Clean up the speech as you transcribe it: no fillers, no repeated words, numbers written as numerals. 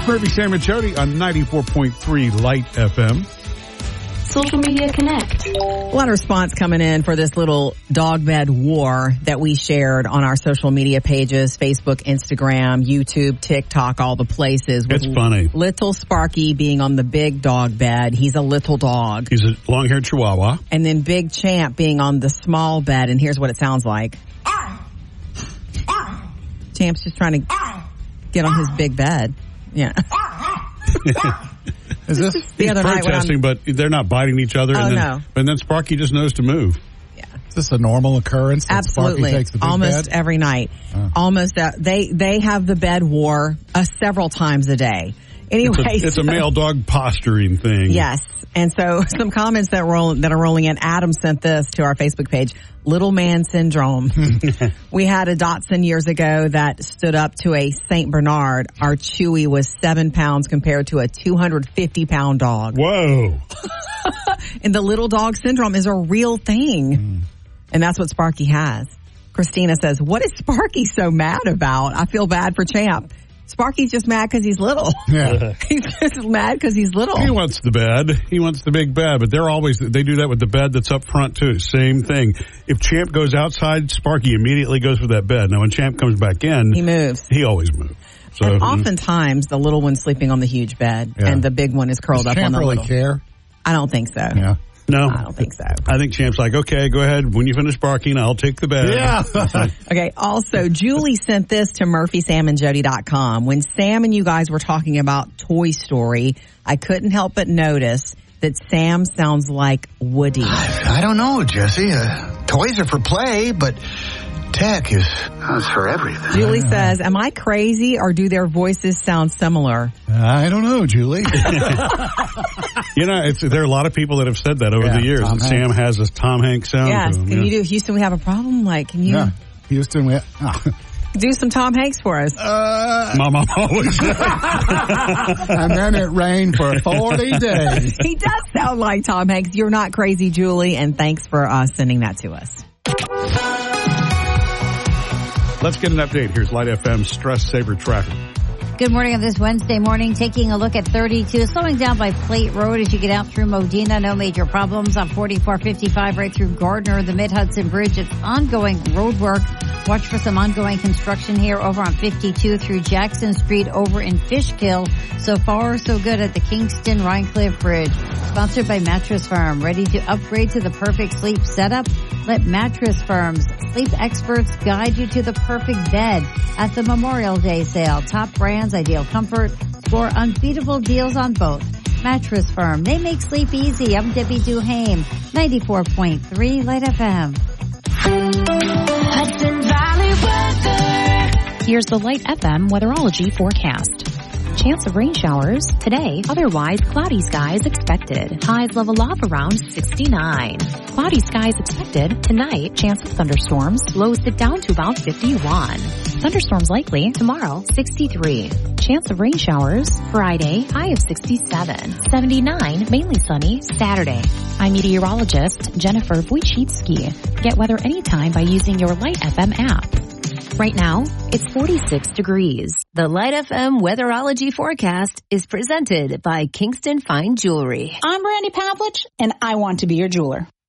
Murphy, Sam, and Jody on 94.3 Light FM. Social Media Connect. A lot of response coming in for this little dog bed war that we shared on our social media pages, Facebook, Instagram, YouTube, TikTok, all the places. It's funny. Little Sparky being on the big dog bed. He's a little dog. He's a long-haired chihuahua. And then Big Champ being on the small bed, and here's what it sounds like. Champ's just trying to get on his big bed. Yeah. Is this the other night protesting, but they're not biting each other? Oh, no. And then Sparky just knows to move. Yeah. Is this a normal occurrence? Absolutely. Sparky takes the big almost bed? Every night. Almost. They have the bed war several times a day. Anyway, it's a male dog posturing thing. Yes. And so some comments that are rolling in. Adam sent this to our Facebook page. Little man syndrome. We had a Dachshund years ago that stood up to a St. Bernard. Our Chewy was 7 pounds compared to a 250-pound dog. Whoa. And the little dog syndrome is a real thing. And that's what Sparky has. Christina says, what is Sparky so mad about? I feel bad for Champ. Sparky's just mad because he's little. Yeah. He's just mad because he's little. He wants the bed. He wants the big bed, but they do that with the bed that's up front too. Same thing. If Champ goes outside, Sparky immediately goes for that bed. Now when Champ comes back in, he moves. He always moves. So and oftentimes the little one's sleeping on the huge bed and the big one is curled up on the little. Does Champ really care? I don't think so. Yeah. No. I don't think so. I think Champ's like, okay, go ahead. When you finish barking, I'll take the bed. Yeah. Okay. Also, Julie sent this to MurphySamandJody.com. When Sam and you guys were talking about Toy Story, I couldn't help but notice that Sam sounds like Woody. I don't know, Jesse. Toys are for play, but tech is for everything. Julie says, am I crazy or do their voices sound similar? I don't know, Julie. You know, there are a lot of people that have said that over the years. Tom Hanks. Sam has this Tom Hanks sound Yes. to him. Can you do Houston, we have a problem? Like, can you Houston, do some Tom Hanks for us? My mom always said. And then it rained for 40 days. He does sound like Tom Hanks. You're not crazy, Julie, and thanks for sending that to us. Let's get an update. Here's Light FM Stress Saver Traffic. Good morning on this Wednesday morning. Taking a look at 32, slowing down by Plate Road as you get out through Modena. No major problems on 4455 right through Gardner, the Mid-Hudson Bridge. It's ongoing road work. Watch for some ongoing construction here over on 52 through Jackson Street over in Fishkill. So far, so good at the Kingston Rhinecliff Bridge. Sponsored by Mattress Firm. Ready to upgrade to the perfect sleep setup? Let Mattress Firm's sleep experts guide you to the perfect bed at the Memorial Day sale. Top brands, ideal comfort. Score unbeatable deals on both. Mattress Firm. They make sleep easy. I'm Debbie Duhame. 94.3 Light FM. Hudson Valley weather. Here's the Light FM weatherology forecast. Chance of rain showers today, otherwise cloudy skies expected. Highs level off around 69. Cloudy skies expected tonight. Chance of thunderstorms, lows dip down to about 51. Thunderstorms likely tomorrow, 63. Chance of rain showers Friday, high of 67. 79, mainly sunny Saturday. I'm meteorologist Jennifer Wojcicki. Get weather anytime by using your Light FM app. Right now, it's 46 degrees. The Light FM weatherology forecast is presented by Kingston Fine Jewelry. I'm Brandy Pavlich, and I want to be your jeweler.